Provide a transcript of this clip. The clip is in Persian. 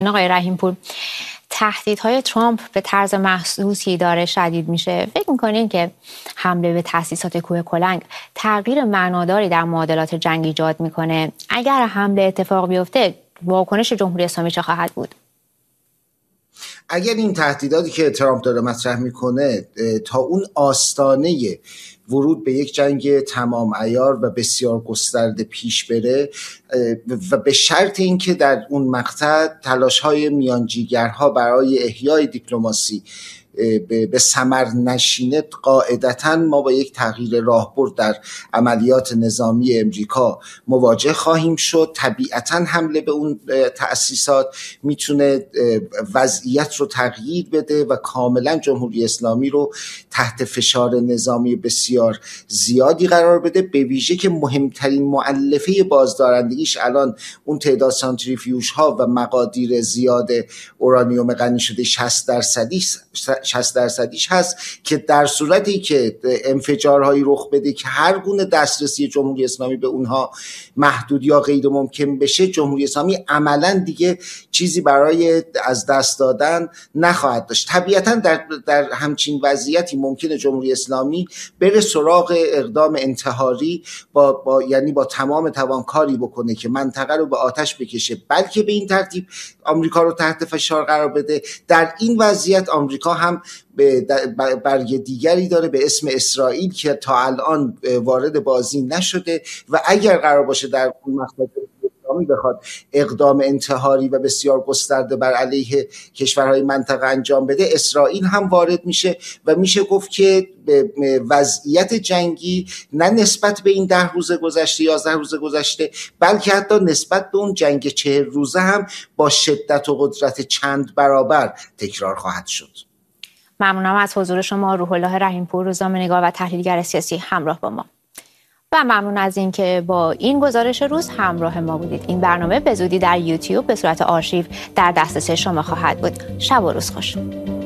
آقای رحیم‌پور، تهدیدهای ترامپ به طرز محسوسی داره شدید میشه. فکر میکنین که حمله به تأسیسات کوه کلنگ تغییر معناداری در معادلات جنگ ایجاد میکنه؟ اگر حمله اتفاق بیفته واکنش جمهوری اسلامی چه خواهد بود؟ اگر این تهدیداتی که ترامپ داره مطرح میکنه تا اون آستانه ورود به یک جنگ تمام عیار و بسیار گسترده پیش بره و به شرط اینکه در اون مقطع تلاش‌های میانجیگرها برای احیای دیپلماسی به ثمر نشینه، قاعدتاً ما با یک تغییر راهبرد در عملیات نظامی امریکا مواجه خواهیم شد. طبیعتاً حمله به اون تأسیسات میتونه وضعیت رو تغییر بده و کاملاً جمهوری اسلامی رو تحت فشار نظامی بسیار زیادی قرار بده، به ویژه که مهمترین مؤلفه بازدارندگیش الان اون تعداد سانتریفیوژ ها و مقادیر زیاد اورانیوم غنی شده 60% هست که در صورتی که انفجارهایی رخ بده که هر گونه دسترسی جمهوری اسلامی به اونها محدود یا غیر ممکن بشه، جمهوری اسلامی عملاً دیگه چیزی برای از دست دادن نخواهد داشت. طبیعتاً در همچین وضعیتی ممکنه جمهوری اسلامی بره سراغ اقدام انتحاری یعنی با تمام توان کاری بکنه که منطقه رو به آتش بکشه، بلکه به این ترتیب آمریکا رو تحت فشار قرار بده. در این وضعیت آمریکا هم برگ دیگری داره به اسم اسرائیل که تا الان وارد بازی نشده و اگر قرار باشه در اون مقطع اسلامی بخواد اقدام انتحاری و بسیار گسترده بر علیه کشورهای منطقه انجام بده، اسرائیل هم وارد میشه و میشه گفت که وضعیت جنگی نه نسبت به این 10 روز گذشته 11 روز گذشته، بلکه حتی نسبت به اون جنگ 40 روزه هم با شدت و قدرت چند برابر تکرار خواهد شد. ممنونم از حضور شما. روح الله رحیم‌پور، روزنامه‌نگار و تحلیلگر سیاسی همراه با ما. و ممنون از این که با این گزارش روز همراه ما بودید. این برنامه به زودی در یوتیوب به صورت آرشیو در دسترس شما خواهد بود. شب و روز خوش.